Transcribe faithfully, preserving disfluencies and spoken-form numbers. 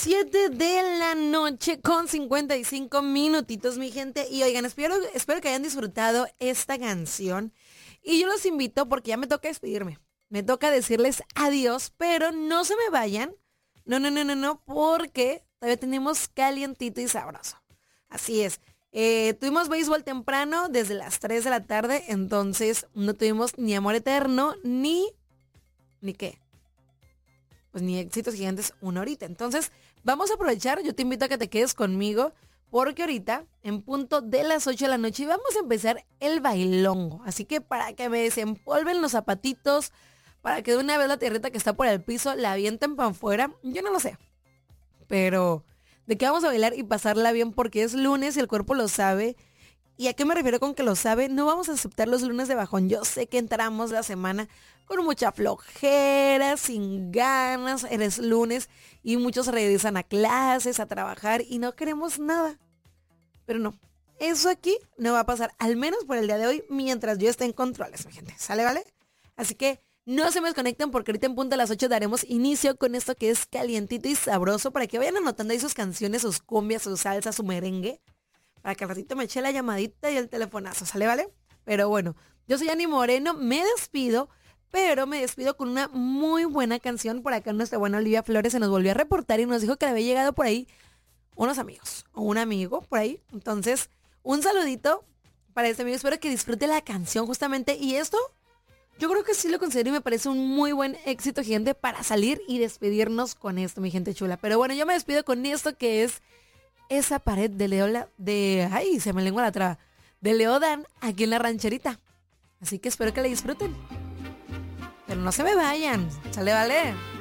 siete de la noche con cincuenta y cinco minutitos, mi gente. Y oigan, espero, espero que hayan disfrutado esta canción. Y yo los invito porque ya me toca despedirme. Me toca decirles adiós, pero no se me vayan. No, no, no, no, no, porque todavía tenemos calientito y sabroso. Así es. Eh, tuvimos béisbol temprano desde las tres de la tarde, entonces no tuvimos ni amor eterno, ni... ¿Ni qué? Pues ni éxitos gigantes una horita. Entonces, vamos a aprovechar. Yo te invito a que te quedes conmigo, porque ahorita, en punto de las ocho de la noche, vamos a empezar el bailongo. Así que para que me desempolven los zapatitos, para que de una vez la tierrita que está por el piso la avienten para afuera, yo no lo sé. Pero de qué vamos a bailar y pasarla bien, porque es lunes y el cuerpo lo sabe. ¿Y a qué me refiero con que lo sabe? No vamos a aceptar los lunes de bajón. Yo sé que entramos la semana con mucha flojera, sin ganas. Eres lunes y muchos regresan a clases, a trabajar y no queremos nada. Pero no, eso aquí no va a pasar, al menos por el día de hoy, mientras yo esté en controles, mi gente. ¿Sale, vale? Así que no se me desconecten, porque ahorita en punto a las ocho daremos inicio con esto que es calientito y sabroso, para que vayan anotando ahí sus canciones, sus cumbias, su salsa, su merengue, para que al ratito me eche la llamadita y el telefonazo, ¿sale, vale? Pero bueno, yo soy Ani Moreno, me despido, pero me despido con una muy buena canción. Por acá nuestra buena Olivia Flores se nos volvió a reportar y nos dijo que le había llegado por ahí unos amigos, o un amigo por ahí. Entonces, un saludito para este amigo, espero que disfrute la canción justamente, y esto yo creo que sí lo considero y me parece un muy buen éxito gigante para salir y despedirnos con esto, mi gente chula. Pero bueno, yo me despido con esto que es Esa pared de Leola, de, ay, se me lengua la traba, de Leodan, aquí en la rancherita. Así que espero que la disfruten. Pero no se me vayan, ¿sale, vale?